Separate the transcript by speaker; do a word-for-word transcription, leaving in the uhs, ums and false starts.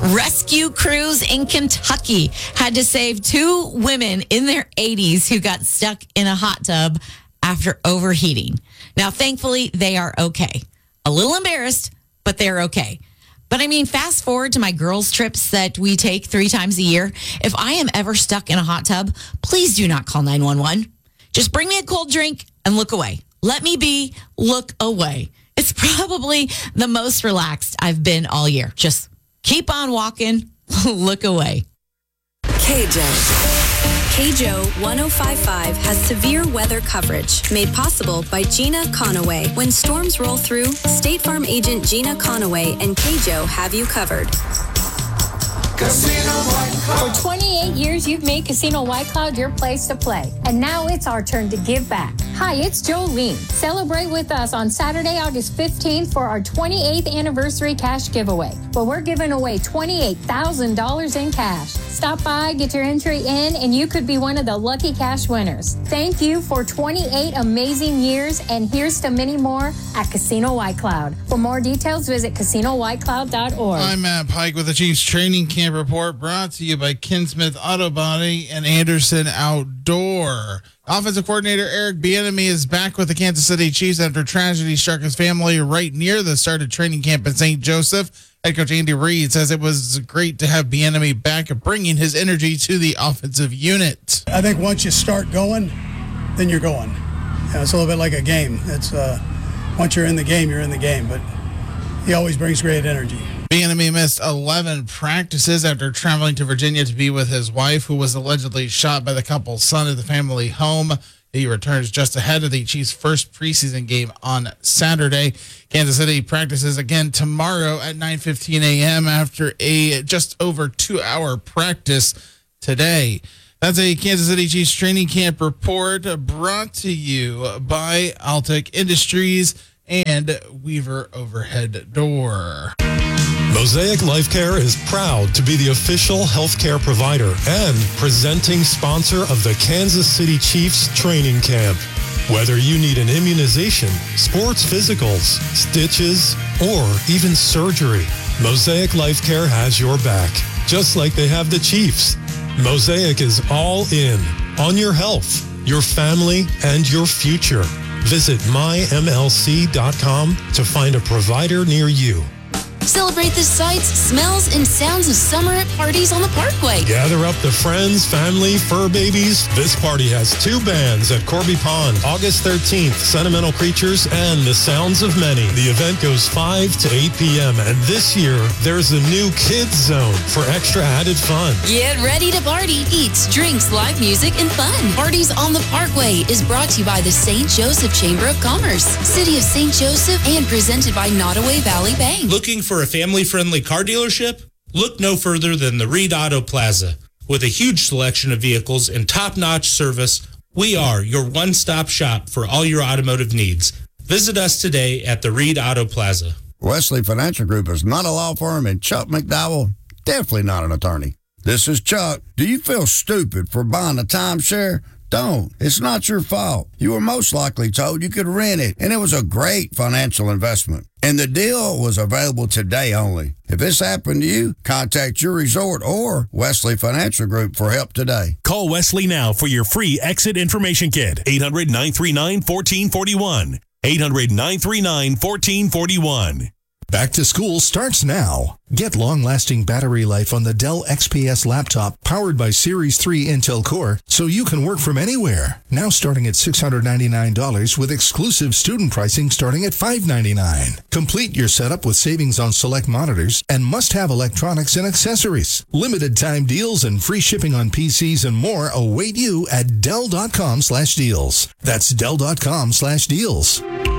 Speaker 1: Rescue crews in Kentucky had to save two women in their eighties who got stuck in a hot tub after overheating. Now, thankfully, they are okay. A little embarrassed, but they're okay. But I mean, fast forward to my girls' trips that we take three times a year. If I am ever stuck in a hot tub, please do not call nine one one. Just bring me a cold drink and look away. Let me be, look away. It's probably the most relaxed I've been all year. Just keep on walking, look away.
Speaker 2: K J. K J O one oh five point five has severe weather coverage made possible by Gina Conaway. When storms roll through, State Farm agent Gina Conaway and K J O have you covered.
Speaker 3: Casino White Cloud.
Speaker 4: For twenty-eight years, you've made Casino White Cloud your place to play. And now it's our turn to give back. Hi, it's Jolene. Celebrate with us on Saturday, August fifteenth for our twenty-eighth anniversary cash giveaway, where we're giving away twenty-eight thousand dollars in cash. Stop by, get your entry in, and you could be one of the lucky cash winners. Thank you for twenty-eight amazing years, and here's to many more at Casino White Cloud. For more details, visit casino white cloud dot org.
Speaker 5: I'm Matt Pike with the Chiefs Training Camp Report, brought to you by Kinsmith Auto Body and Anderson Outdoor. Offensive coordinator Eric Bieniemy is back with the Kansas City Chiefs after tragedy struck his family right near the start of training camp in Saint Joseph. Head coach Andy Reid says it was great to have Bieniemy back, bringing his energy to the offensive unit.
Speaker 6: I think once you start going, then you're going. You know, it's a little bit like a game. It's uh, once you're in the game, you're in the game. But he always brings great energy.
Speaker 5: Bieniemy missed eleven practices after traveling to Virginia to be with his wife, who was allegedly shot by the couple's son at the family home. He returns just ahead of the Chiefs' first preseason game on Saturday. Kansas City practices again tomorrow at nine fifteen a.m. after a just over two-hour practice today. That's a Kansas City Chiefs training camp report brought to you by Altec Industries and Weaver Overhead Door.
Speaker 7: Mosaic Life Care is proud to be the official healthcare provider and presenting sponsor of the Kansas City Chiefs training camp. Whether you need an immunization, sports physicals, stitches, or even surgery, Mosaic Life Care has your back, just like they have the Chiefs. Mosaic is all in on your health, your family, and your future. Visit my m l c dot com to find a provider near you.
Speaker 8: Celebrate the sights, smells, and sounds of summer at parties on the Parkway.
Speaker 7: Gather up the friends, family, fur babies. This party has two bands at Corby Pond, August thirteenth, Sentimental Creatures and The Sounds of Many. The event goes five to eight p.m. and this year there's a new kids zone for extra added fun.
Speaker 8: Get ready to party, eats, drinks, live music, and fun. Parties on the Parkway is brought to you by the Saint Joseph Chamber of Commerce, City of Saint Joseph, and presented by Nottoway Valley Bank.
Speaker 9: Looking for a family-friendly car dealership? Look no further than the Reed Auto Plaza. With a huge selection of vehicles and top-notch service, we are your one-stop shop for all your automotive needs. Visit us today at the Reed Auto Plaza.
Speaker 10: Wesley Financial Group is not a law firm, and Chuck McDowell, definitely not an attorney. This is Chuck. Do you feel stupid for buying a timeshare? Don't. It's not your fault. You were most likely told you could rent it, and it was a great financial investment. And the deal was available today only. If this happened to you, contact your resort or Wesley Financial Group for help today.
Speaker 11: Call Wesley now for your free exit information kit. eight hundred, nine three nine, one four four one. eight hundred, nine three nine, one four four one.
Speaker 12: Back to school starts now. Get long-lasting battery life on the Dell X P S laptop powered by Series three Intel Core so you can work from anywhere. Now starting at six hundred ninety-nine dollars with exclusive student pricing starting at five hundred ninety-nine dollars. Complete your setup with savings on select monitors and must-have electronics and accessories. Limited time deals and free shipping on P Cs and more await you at Dell dot com slash deals. That's Dell dot com slash deals.